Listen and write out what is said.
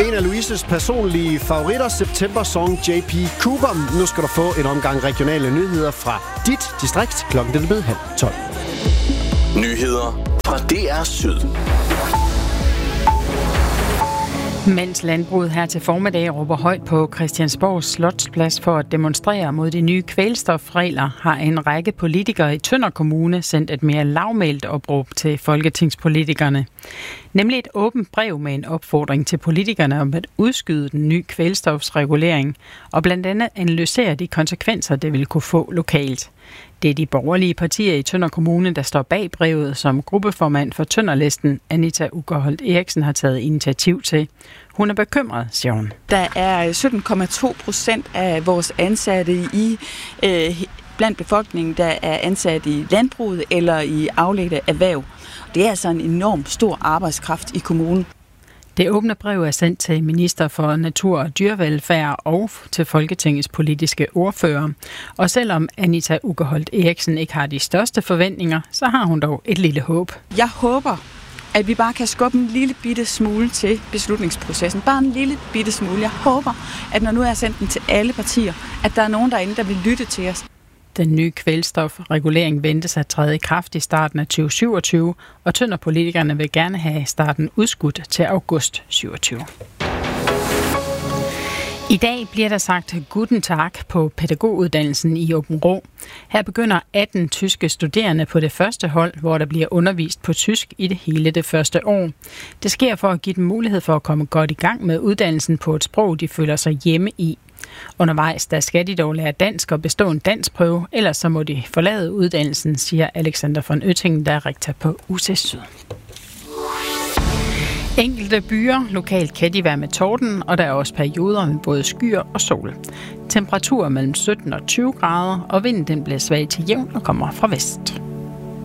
En af Louises personlige favoritter, September-song JP Cooper. Nu skal du få en omgang regionale nyheder fra dit distrikt. Klokken er blevet 11:30. Nyheder fra DR Syd. Mens landbruget her til formiddag råber højt på Christiansborgs Slotsplads for at demonstrere mod de nye kvælstofregler, har en række politikere i Tønder Kommune sendt et mere lavmælt opråb til folketingspolitikerne. Nemlig et åbent brev med en opfordring til politikerne om at udskyde den nye kvælstofsregulering og blandt andet analysere de konsekvenser, det vil kunne få lokalt. Det er de borgerlige partier i Tønder Kommune, der står bag brevet, som gruppeformand for Tønderlisten, Anita Ukkerholt Eriksen, har taget initiativ til. Hun er bekymret, siger hun. Der er 17,2% af vores ansatte blandt befolkningen, der er ansat i landbruget eller i afledte erhverv. Det er altså en enorm stor arbejdskraft i kommunen. Det åbne brev er sendt til minister for natur og dyrevelfærd og til Folketingets politiske ordfører. Og selvom Anita Ukkerholt Eriksen ikke har de største forventninger, så har hun dog et lille håb. Jeg håber, at vi bare kan skubbe en lille bitte smule til beslutningsprocessen. Bare en lille bitte smule. Jeg håber, at når nu er sendt den til alle partier, at der er nogen derinde, der vil lytte til os. Den nye kvælstofregulering ventes at træde i kraft i starten af 2027, og Tønderpolitikerne vil gerne have starten udskudt til august 27. I dag bliver der sagt Guten Tag på pædagoguddannelsen i Aabenraa. Her begynder 18 tyske studerende på det første hold, hvor der bliver undervist på tysk i det første år. Det sker for at give dem mulighed for at komme godt i gang med uddannelsen på et sprog, de føler sig hjemme i. Undervejs der skal de dog lære dansk og bestå en danskprøve, ellers så må de forlade uddannelsen, siger Alexander von Oettingen, der er rektor på UC Syd. Enkelte byer lokalt kan de være med torden, og der er også perioder med både skyer og sol. Temperaturer mellem 17 og 20 grader, og vinden den bliver svag til jævn og kommer fra vest.